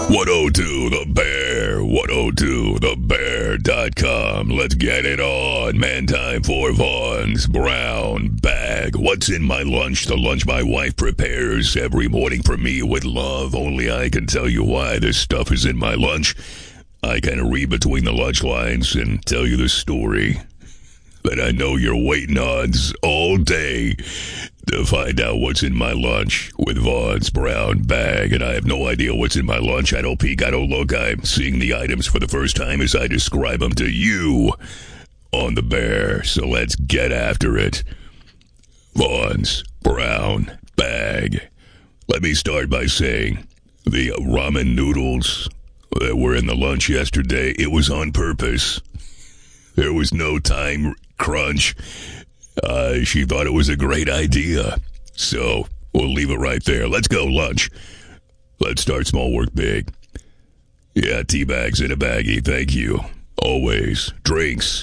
102 The Bear, 102thebear.com. Let's get it on. Man time for Vaughn's Brown Bag. What's in my lunch? The lunch my wife prepares every morning for me with love. Only I can tell you why this stuff is in my lunch. I kind of read between the lunch lines and tell you the story that I know you're waiting on all day to find out what's in my lunch with Vaughn's Brown Bag. And I have no idea what's in my lunch. I don't peek, I don't look. I'm seeing the items for the first time as I describe them to you on the Bear. So let's get after it. Vaughn's Brown Bag. Let me start by saying the ramen noodles that were in the lunch yesterday, it was on purpose. There was no time crunch. She thought it was a great idea. So, we'll leave it right there. Let's go, lunch. Let's start small, work big. Yeah, tea bags in a baggie, thank you. Always. Drinks.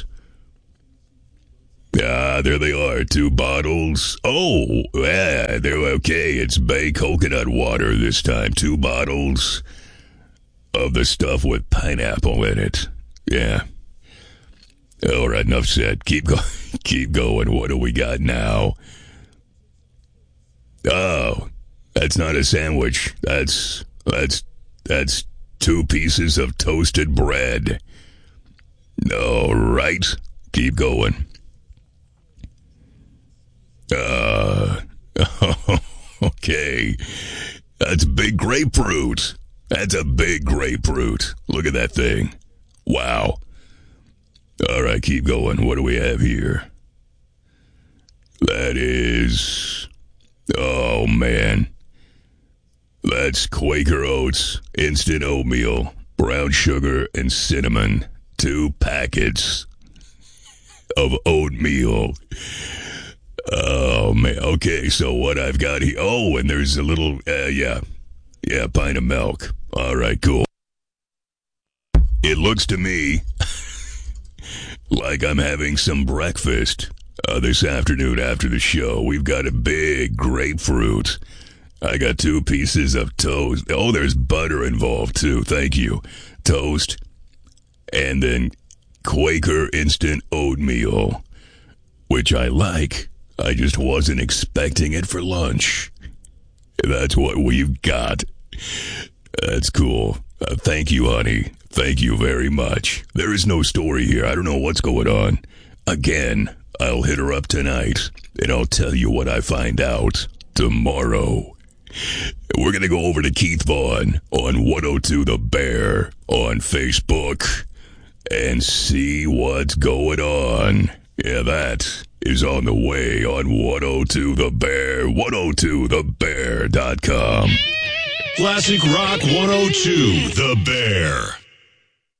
Ah, there they are, 2 bottles. Oh, yeah, they're okay. It's Bay coconut water this time. 2 bottles of the stuff with pineapple in it. Yeah. All right, enough said. Keep going. What do we got now? Oh, that's not a sandwich. That's 2 pieces of toasted bread. All right, keep going. Okay. That's big grapefruit. That's a big grapefruit. Look at that thing. Wow. All right, keep going. What do we have here? That is... Oh, man. That's Quaker Oats, instant oatmeal, brown sugar, and cinnamon. 2 packets of oatmeal. Oh, man. Okay, so what I've got here... Oh, and there's a little... Yeah, pint of milk. All right, cool. It looks to me... like I'm having some breakfast this afternoon after the show. We've got a big grapefruit. I got 2 pieces of toast. Oh, there's butter involved too. Thank you. Toast. And then Quaker instant oatmeal, which I like. I just wasn't expecting it for lunch. That's what we've got. That's cool. Thank you, honey. Thank you very much. There is no story here. I don't know what's going on. Again, I'll hit her up tonight, and I'll tell you what I find out tomorrow. We're going to go over to Keith Vaughn on 102 The Bear on Facebook and see what's going on. Yeah, that is on the way on 102 The Bear, 102thebear.com. Classic Rock 102, The Bear.